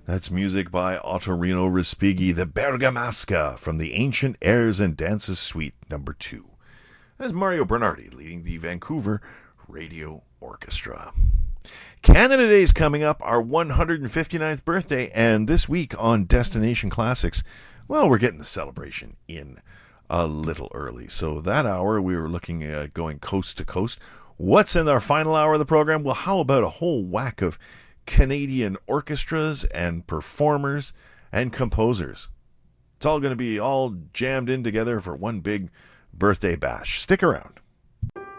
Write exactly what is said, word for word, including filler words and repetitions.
That's music by Ottorino Respighi, the Bergamasca from the Ancient Airs and Dances Suite number two. That's Mario Bernardi leading the Vancouver Radio Orchestra. Canada Day is coming up, our one hundred fifty-ninth birthday, and this week on Destination Classics, well, we're getting the celebration in a little early. So that hour, we were looking at going coast to coast. What's in our final hour of the program? Well, how about a whole whack of Canadian orchestras and performers and composers? It's all going to be all jammed in together for one big birthday bash. Stick around.